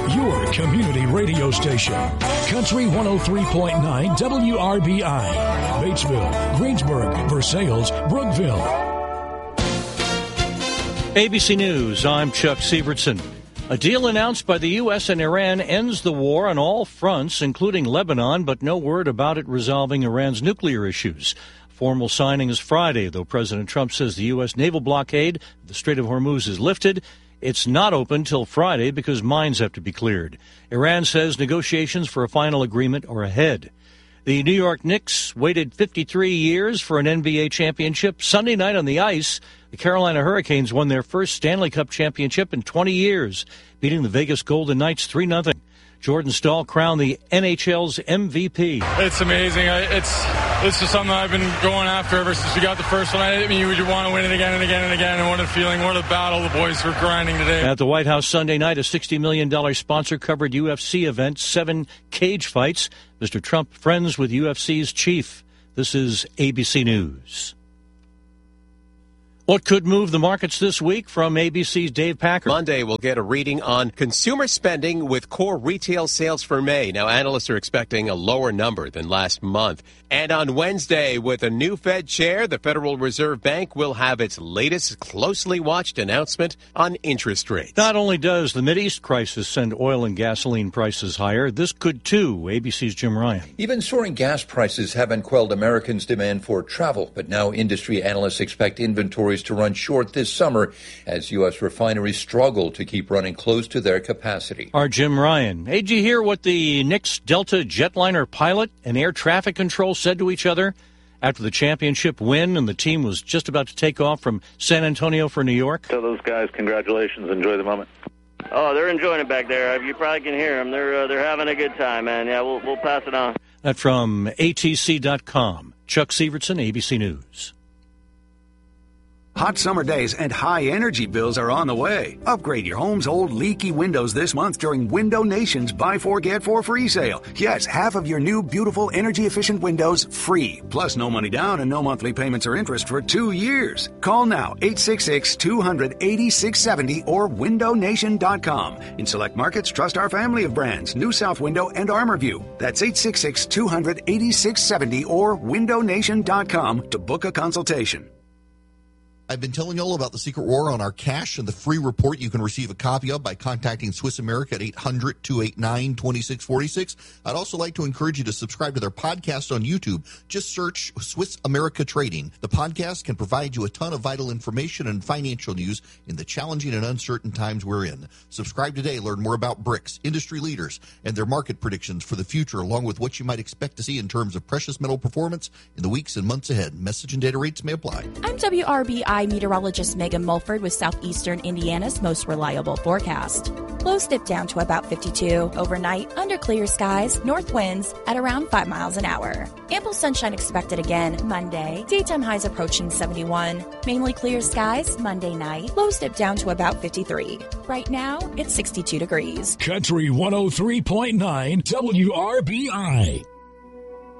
your community radio station. Country 103.9 WRBI. Batesville, Greensburg, Versailles, Brookville. ABC News, I'm Chuck Sievertson. A deal announced by the U.S. and Iran ends the war on all fronts, including Lebanon, but no word about it resolving Iran's nuclear issues. Formal signing is Friday, though President Trump says the U.S. naval blockade of the Strait of Hormuz is lifted. It's not open till Friday because mines have to be cleared. Iran says negotiations for a final agreement are ahead. The New York Knicks waited 53 years for an NBA championship. Sunday night on the ice, the Carolina Hurricanes won their first Stanley Cup championship in 20 years, beating the Vegas Golden Knights 3-0. Jordan Staal crowned the NHL's MVP. It's amazing. It's just something I've been going after ever since we got the first one. You would want to win it again and again and again. And what a feeling, what a battle the boys were grinding today. At the White House Sunday night, a $60 million sponsor-covered UFC event, 7 cage fights. Mr. Trump friends with UFC's chief. This is ABC News. What could move the markets this week? From ABC's Dave Packer. Monday, we'll get a reading on consumer spending with core retail sales for May. Now, analysts are expecting a lower number than last month. And on Wednesday, with a new Fed chair, the Federal Reserve Bank will have its latest closely watched announcement on interest rates. Not only does the Mideast crisis send oil and gasoline prices higher, this could too. ABC's Jim Ryan. Even soaring gas prices haven't quelled Americans' demand for travel, but now industry analysts expect inventories to run short this summer as U.S. refineries struggle to keep running close to their capacity. Our Jim Ryan. Hey, did you hear what the Knicks Delta jetliner pilot and air traffic control said to each other after the championship win and the team was just about to take off from San Antonio for New York? Tell those guys congratulations. Enjoy the moment. Oh, they're enjoying it back there. You probably can hear them. They're having a good time, man. Yeah, we'll pass it on. That from ATC.com. Chuck Sievertson, ABC News. Hot summer days and high energy bills are on the way. Upgrade your home's old leaky windows this month during Window Nation's Buy 4 Get 4 free sale. Yes, half of your new beautiful energy efficient windows free. Plus no money down and no monthly payments or interest for 2 years. Call now 866-200-8670 or windownation.com. In select markets, trust our family of brands, New South Window and ArmorView. That's 866-200-8670 or windownation.com to book a consultation. I've been telling you all about the Secret War on our cash and the free report you can receive a copy of by contacting Swiss America at 800-289-2646. I'd also like to encourage you to subscribe to their podcast on YouTube. Just search Swiss America Trading. The podcast can provide you a ton of vital information and financial news in the challenging and uncertain times we're in. Subscribe today. Learn more about BRICS, industry leaders, and their market predictions for the future, along with what you might expect to see in terms of precious metal performance in the weeks and months ahead. Message and data rates may apply. I'm WRBI meteorologist Megan Mulford with Southeastern Indiana's most reliable forecast. Lows dip down to about 52. Overnight, under clear skies, north winds at around 5 miles an hour. Ample sunshine expected again Monday. Daytime highs approaching 71. Mainly clear skies Monday night. Lows dip down to about 53. Right now, it's 62 degrees. Country 103.9 WRBI.